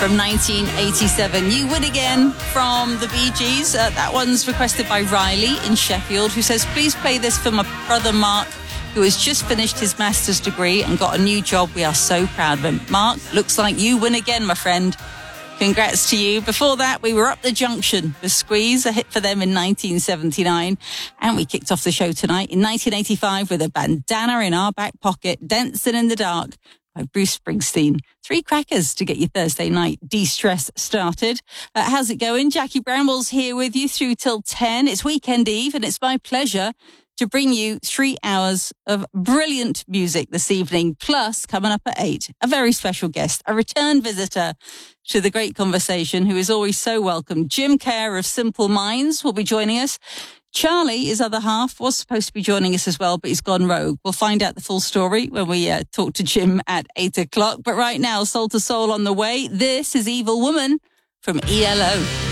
from 1987. You Win Again from the Bee Gees. That one's requested by Riley in Sheffield, who says, please play this for my brother Mark, who has just finished his master's degree and got a new job. We are so proud of him. Mark, looks like you win again, my friend. Congrats to you. Before that, we were Up the Junction with Squeeze, a hit for them in 1979. And we kicked off the show tonight in 1985 with A Bandana in Our Back Pocket, Dancing in the Dark by Bruce Springsteen. 3 crackers to get your Thursday night de-stress started. How's it going? Jackie Bramwell's here with you through till 10. It's Weekend Eve, and it's my pleasure to bring you 3 hours of brilliant music this evening. Plus, coming up at 8, a very special guest, a return visitor to the great conversation, who is always so welcome. Jim Kerr of Simple Minds will be joining us. Charlie, his other half, was supposed to be joining us as well, but he's gone rogue. We'll find out the full story when we talk to Jim at 8 o'clock. But right now, Soul to Soul on the way. This is Evil Woman from ELO.